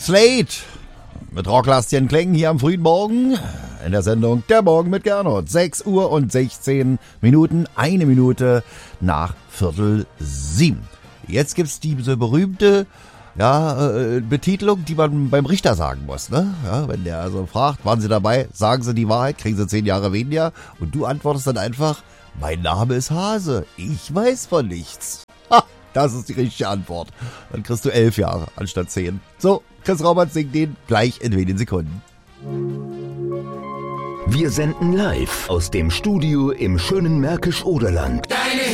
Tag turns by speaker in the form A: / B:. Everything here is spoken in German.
A: Slate mit rocklastigen Klängen hier am frühen Morgen in der Sendung Der Morgen mit Gernot. 6 Uhr und 16 Minuten, 1 Minute nach 6:45. Jetzt gibt's diese berühmte Betitelung, die man beim Richter sagen muss. Ne? Ja, wenn der also fragt, waren Sie dabei, sagen Sie die Wahrheit, kriegen Sie 10 Jahre weniger. Und du antwortest dann einfach, mein Name ist Hase, ich weiß von nichts. Ha, das ist die richtige Antwort. Dann kriegst du 11 Jahre anstatt 10. So, Chris Robert singt den gleich in wenigen Sekunden.
B: Wir senden live aus dem Studio im schönen Märkisch-Oderland.
C: Deine